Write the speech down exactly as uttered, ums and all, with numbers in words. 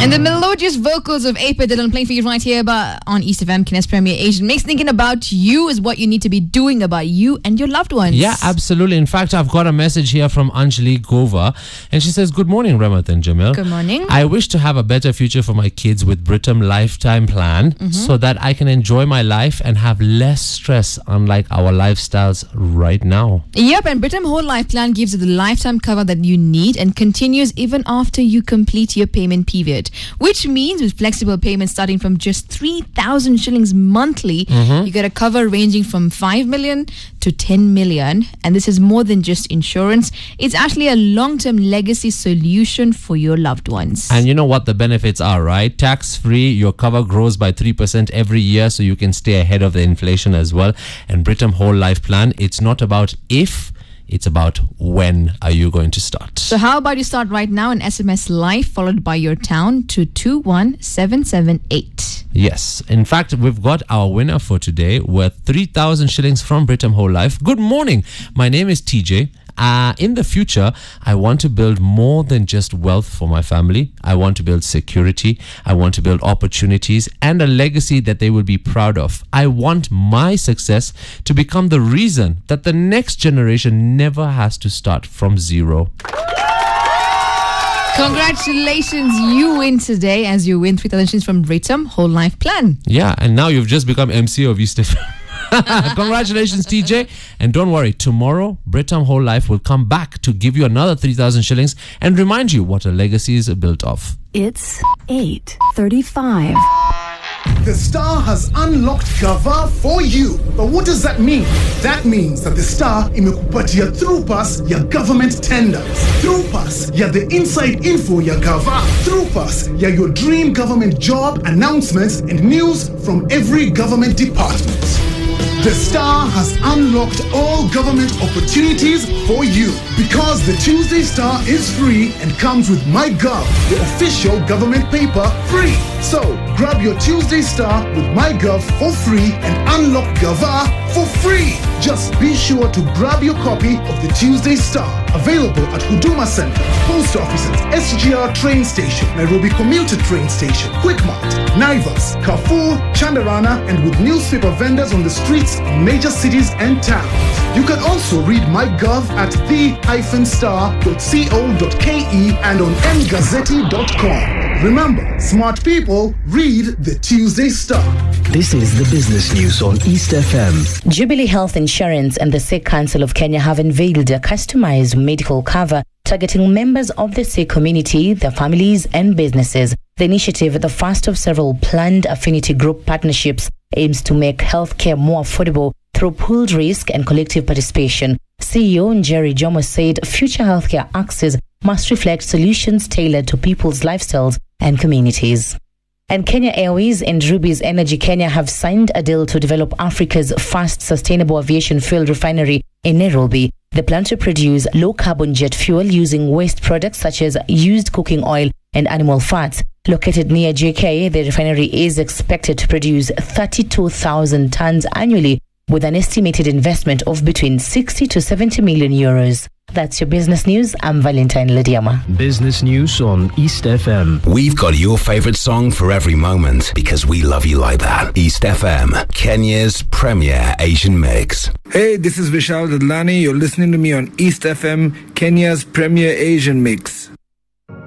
And the melodious vocals of Ape Dylan playing for you right here but on East F M, Kenya's Premier Asian Mix. Thinking about you is what you need to be doing about you and your loved ones. Yeah, absolutely. In fact, I've got a message here from Anjali Gova, and she says, good morning, Ramat and Jamil. Good morning. I wish to have a better future for my kids with Britam Lifetime Plan mm-hmm. so that I can enjoy my life and have less stress, unlike our lifestyles right now. Yep, and Britam Whole Life Plan gives you the lifetime cover that you need and continues even after you complete your payment period. Which means with flexible payments starting from just three thousand shillings monthly, mm-hmm. you get a cover ranging from five million to ten million. And this is more than just insurance. It's actually a long-term legacy solution for your loved ones. And you know what the benefits are, right? Tax-free, your cover grows by three percent every year, so you can stay ahead of the inflation as well. And Britam Whole Life Plan, it's not about if, it's about when are you going to start. So how about you start right now and S M S LIFE followed by your town to two one seven seven eight. Yes. In fact, we've got our winner for today worth three thousand shillings from Britam Whole Life. Good morning. My name is T J. Uh, in the future, I want to build more than just wealth for my family. I want to build security. I want to build opportunities and a legacy that they will be proud of. I want my success to become the reason that the next generation never has to start from zero. Congratulations, you win today as you win three thousand shillings from Britam Whole Life Plan. Yeah, and now you've just become M C of East F M. Congratulations, T J. And don't worry, tomorrow, Britam Whole Life will come back to give you another three thousand shillings and remind you what a legacy is built of. It's eight thirty-five. The Star has unlocked Gava for you. But what does that mean? That means that the Star imekupatia through pass ya government tenders. Through pass ya the inside info ya Gava. Through pass ya your dream government job announcements and news from every government department. The Star has unlocked all government opportunities for you because the Tuesday Star is free and comes with MyGov, the official government paper, free. So grab your Tuesday Star with MyGov for free and unlock Gava for free. Just be sure to grab your copy of the Tuesday Star, available at Huduma Center, post offices, S G R train station, Nairobi commuter train station, Quickmart, Naivas, Carrefour, Chandarana, and with newspaper vendors on the streets in major cities and towns. You can also read MyGov at the dash star dot co dot ke and on m gazzetti dot com. Remember, smart people read the Tuesday Star. This is the business news on East F M. Jubilee Health Insurance and the Sikh Council of Kenya have unveiled a customized medical cover targeting members of the Sikh community, their families and businesses. The initiative, the first of several planned affinity group partnerships, aims to make healthcare more affordable through pooled risk and collective participation. C E O Njeri Jomo said future healthcare access must reflect solutions tailored to people's lifestyles and communities. And Kenya Airways and Rubis Energy Kenya have signed a deal to develop Africa's first sustainable aviation fuel refinery in Nairobi. They plan to produce low-carbon jet fuel using waste products such as used cooking oil and animal fats. Located near J K, the refinery is expected to produce thirty-two thousand tons annually with an estimated investment of between sixty to seventy million euros. That's your business news. I'm Valentine Lediama. Business news on East F M. We've got your favorite song for every moment because we love you like that. East F M, Kenya's Premier Asian Mix. Hey, this is Vishal Dadlani. You're listening to me on East F M, Kenya's Premier Asian Mix.